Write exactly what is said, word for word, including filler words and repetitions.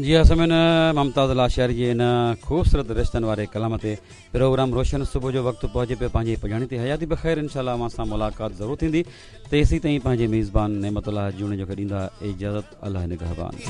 जी हाँ समय ममताज़ लाशारी जे इन ख़ूबसूरत रिश्तनि वारे कलाम ते प्रोग्राम रोशन सुबुह जो वक़्तु पहुचे पियो पंहिंजी पुॼाणी ते हयाती बख़ैर इंशाअल्लाह अव्हां सां मुलाक़ात ज़रूरु थींदी तेसीं ताईं पंहिंजे मेज़बान नेमतुल्लाह जूणे जो ॾींदा इजाज़त अल्लाह निगहबान।